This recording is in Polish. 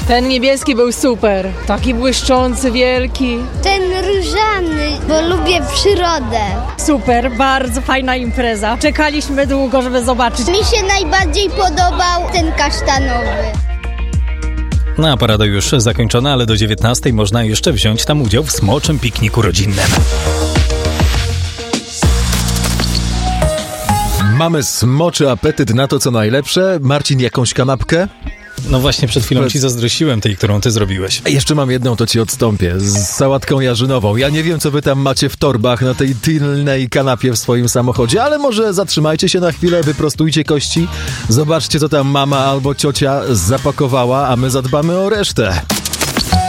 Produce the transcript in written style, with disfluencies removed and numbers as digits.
Ten niebieski był super. Taki błyszczący, wielki. Ten różany, bo lubię przyrodę. Super, bardzo fajna impreza. Czekaliśmy długo, żeby zobaczyć. Mi się najbardziej podobał ten kasztanowy. No, a parada już zakończona, ale do 19 można jeszcze wziąć tam udział w smoczym pikniku rodzinnym. Mamy smoczy apetyt na to, co najlepsze. Marcin, jakąś kanapkę? No właśnie przed chwilą ci zazdrościłem tej, którą ty zrobiłeś. Jeszcze mam jedną, to ci odstąpię. Z sałatką jarzynową. Ja nie wiem, co wy tam macie w torbach na tej tylnej kanapie w swoim samochodzie, ale może zatrzymajcie się na chwilę, wyprostujcie kości, zobaczcie, co tam mama albo ciocia zapakowała, a my zadbamy o resztę.